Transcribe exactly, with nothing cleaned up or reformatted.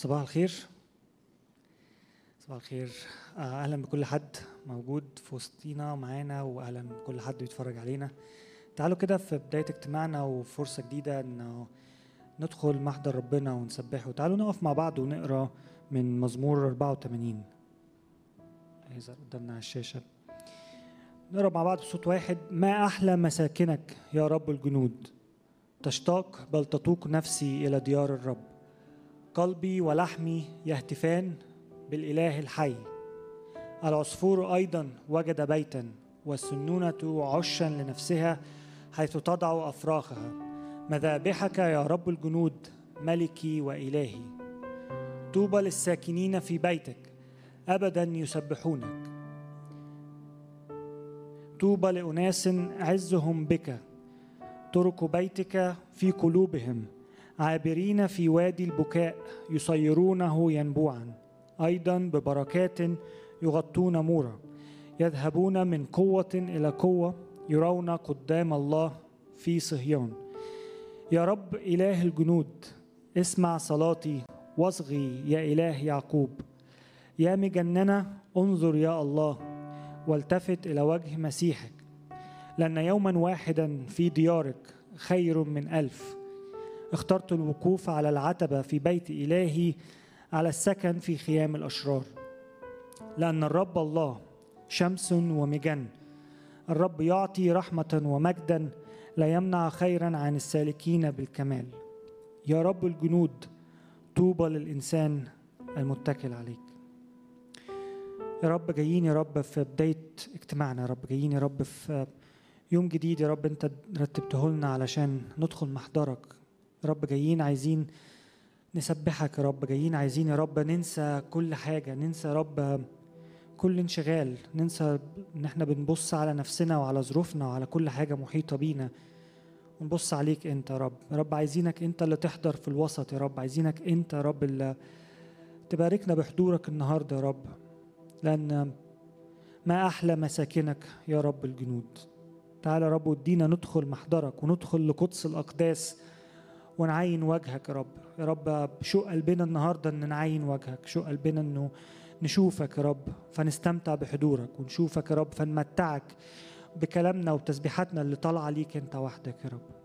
صباح الخير. صباح الخير. اهلا بكل حد موجود في وسطينا معانا، واهلا بكل حد بيتفرج علينا. تعالوا كده في بدايه اجتماعنا وفرصه جديده انه ندخل محضر ربنا ونسبحه. تعالوا نقف مع بعض ونقرا من مزمور أربعة وثمانين هيظهر قدامنا على الشاشه. نقرا مع بعض بصوت واحد. ما احلى مساكنك يا رب الجنود، تشتاق بل تطوق نفسي الى ديار الرب. قلبي ولحمي يهتفان بالإله الحي. العصفور أيضا وجد بيتا، والسنونة عشا لنفسها حيث تضع أفراخها. مذابحك يا رب الجنود ملكي وإلهي. طوبى للساكنين في بيتك أبدا يسبحونك. طوبى لأناس عزهم بك، طرق بيتك في قلوبهم. عابرين في وادي البكاء يصيرونه ينبوعا. أيضا ببركات يغطون مورا. يذهبون من قوة إلى قوة، يرون قدام الله في صهيون. يا رب إله الجنود، اسمع صلاتي واصغي يا إله يعقوب. يا مجننة انظر يا الله، والتفت إلى وجه مسيحك. لأن يوما واحدا في ديارك خير من ألف. اخترت الوقوف على العتبة في بيت إلهي، على السكن في خيام الأشرار. لأن الرب الله شمس ومجن، الرب يعطي رحمة ومجدا، لا يمنع خيرا عن السالكين بالكمال. يا رب الجنود، طوبى للإنسان المتكل عليك. يا رب جايين يا رب في بداية اجتماعنا، يا رب جايين يا رب في يوم جديد يا رب انت رتبته لنا علشان ندخل محضرك. يا رب جايين عايزين نسبحك يا رب، جايين عايزين يا رب ننسى كل حاجة، ننسى يا رب كل انشغال، ننسى ان احنا بنبص على نفسنا وعلى ظروفنا وعلى كل حاجة محيطة بينا، ونبص عليك انت يا رب. يا رب عايزينك انت اللي تحضر في الوسط يا رب، عايزينك انت يا رب اللي تباركنا بحضورك النهاردة يا رب. لأن ما أحلى مساكنك يا رب الجنود. تعالى يا رب ودينا ندخل محضرك وندخل لقدس الأقداس ونعين وجهك يا رب. يا رب شو قلبنا النهاردة ان نعين وجهك، شو قلبنا انه نشوفك يا رب فنستمتع بحضورك، ونشوفك يا رب فنمتعك بكلامنا وتسبيحاتنا اللي طالعة ليك انت وحدك يا رب.